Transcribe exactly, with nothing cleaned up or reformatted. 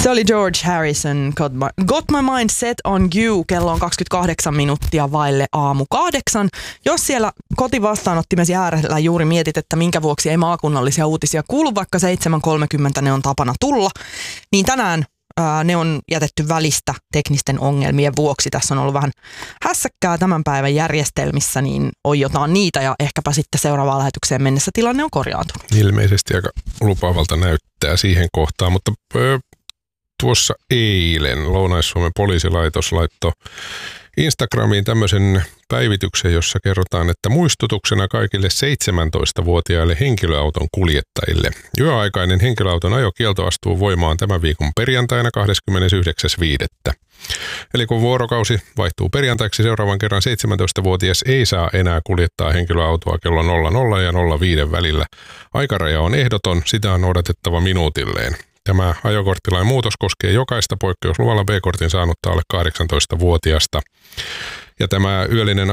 Se oli George Harrison, Got My, Got My Mind Set on You. Kello on kaksikymmentäkahdeksan minuuttia vaille aamu kahdeksan. Jos siellä kotivastaanottimesi äärellä juuri mietit, että minkä vuoksi ei maakunnallisia uutisia kuulu, vaikka seitsemän kolmekymmentä ne on tapana tulla, niin tänään ää, ne on jätetty välistä teknisten ongelmien vuoksi. Tässä on ollut vähän hässäkkää tämän päivän järjestelmissä, niin oiotaan niitä ja ehkäpä sitten seuraavaan lähetykseen mennessä tilanne on korjaantunut. Ilmeisesti aika lupaavalta näyttää siihen kohtaan, mutta öö, tuossa eilen Lounais-Suomen poliisilaitos laittoi Instagramiin tämmöisen päivityksen, jossa kerrotaan, että muistutuksena kaikille seitsemäntoistavuotiaille henkilöauton kuljettajille. Yöaikainen henkilöauton ajokielto astuu voimaan tämän viikon perjantaina kahdeskymmenesyhdeksäs viidettä Eli kun vuorokausi vaihtuu perjantaiksi, seuraavan kerran seitsemäntoistavuotias ei saa enää kuljettaa henkilöautoa kello nolla nolla ja nolla viisi välillä. Aikaraja on ehdoton, sitä on noudatettava minuutilleen. Tämä ajokorttilain muutos koskee jokaista poikkeusluvalla B-kortin saanutta alle kahdeksantoistavuotiasta. Ja tämä yöllinen